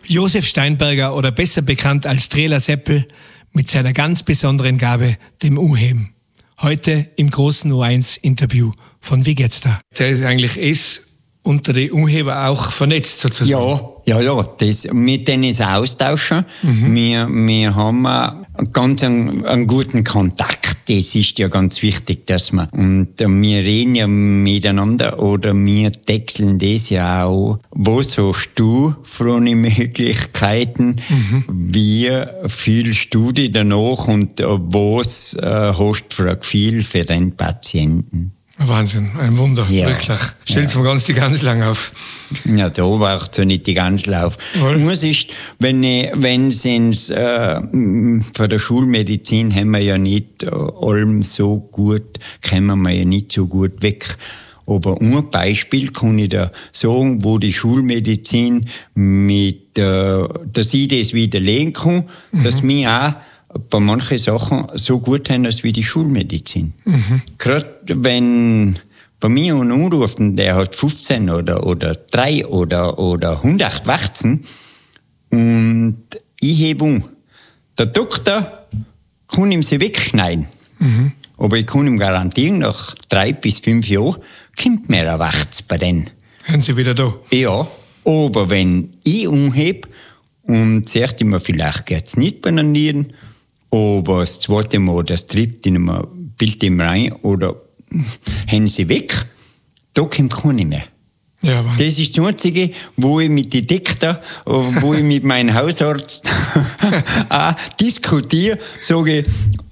Josef Steinberger oder besser bekannt als Trela Seppel mit seiner ganz besonderen Gabe, dem Unheben. Heute im großen U1-Interview von Wie geht's da? Der ist eigentlich unter den Unheber auch vernetzt sozusagen. Ja, das, mit denen ist austauschen. Wir haben einen guten Kontakt. Das ist ja ganz wichtig, dass und wir reden ja miteinander oder wir texteln das ja auch. Was hast du für eine Möglichkeiten? Wie viel Studie danach und was hast du für ein Gefühl für den Patienten? Wahnsinn, ein Wunder, wirklich. Stellst du mir ganz die Ganzlang auf. Ja, da braucht es ja nicht die Ganzlang auf. Muss ist, wenn es von der Schulmedizin haben wir ja nicht allem so gut, kommen wir ja nicht so gut weg. Aber ein Beispiel kann ich da sagen, wo die Schulmedizin dass ich das widerlegen kann, dass wir auch bei manchen Sachen so gut haben als wie die Schulmedizin. Gerade wenn bei mir einen anrufen, der hat 15 oder 3 oder 100 Warzen und Einhebung. Der Doktor kann ihm sie wegschneiden. Aber ich kann ihm garantieren, nach 3 bis 5 Jahren kommt mehr ein Warz bei denen. Haben sie wieder da? Ja, aber wenn ich umhebe und sagt immer, vielleicht geht es nicht bei den Nieren, aber das zweite Mal, das dritte Mal, Bild ihm rein oder haben sie weg, da kommt keiner mehr. Ja, das ist das Einzige, wo ich mit den Doktor, wo ich mit meinem Hausarzt auch diskutiere, sage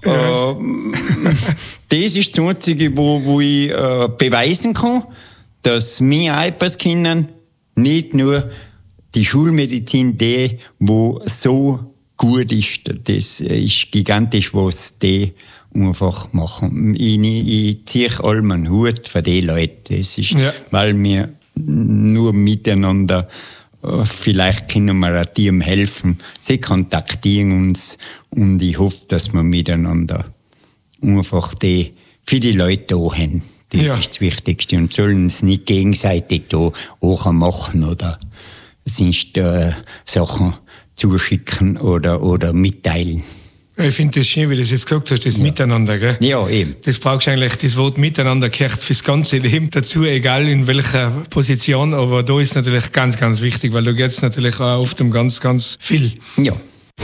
das ist das Einzige, wo ich beweisen kann, dass wir auch etwas können, nicht nur die Schulmedizin, die, wo so gut ist, das ist gigantisch, was die einfach machen. Ich ziehe allem einen Hut für die Leute. Das ist, weil wir nur miteinander, vielleicht können wir auch Team helfen. Sie kontaktieren uns und ich hoffe, dass wir miteinander einfach für die Leute da haben. Das ist das Wichtigste und sollen es nicht gegenseitig da auch machen oder sonst Sachen zuschicken oder mitteilen. Ich finde das schön, wie du das jetzt gesagt hast, das Miteinander, gell? Ja, eben. Das brauchst du eigentlich, das Wort Miteinander gehört fürs ganze Leben dazu, egal in welcher Position, aber da ist natürlich ganz, ganz wichtig, weil da geht es natürlich auch oft um ganz, ganz viel. Ja.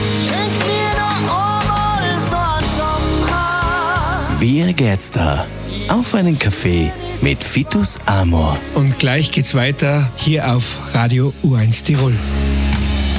Wie geht's da? Auf einen Kaffee mit Vitus Amor. Und gleich geht's weiter hier auf Radio U1 Tirol.